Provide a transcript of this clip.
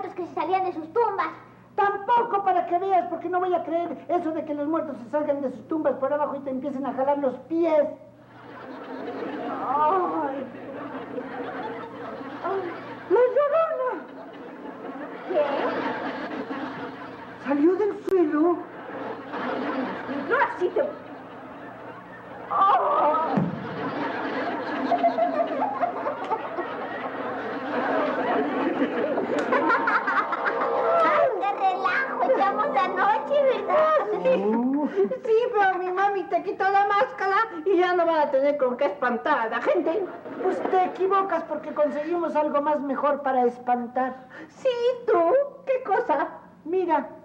muertos que se salían de sus tumbas. Tampoco, para que veas, porque no voy a creer eso de que los muertos se salgan de sus tumbas por abajo y te empiecen a jalar los pies. ¡Ay! ¡La Llorona! ¿Qué? ¿Salió del suelo? No, así te... ¡Oh! ¡Ay, qué relajo echamos anoche, ¿verdad? Sí, pero mi mami te quitó la máscara y ya no van a tener con qué espantar a la gente. Pues te equivocas porque conseguimos algo más mejor para espantar. Sí, ¿tú? ¿Qué cosa? Mira.